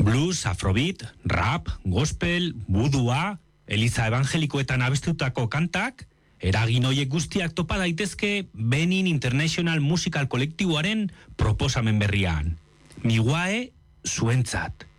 Blues, afrobeat, rap, gospel, vudua, eliza evangelikoetan abestutako kantak, eragin hoiek guztiak topa daitezke Benin International Musical Kolektiboaren proposamen berrian. Miwae zuentzat.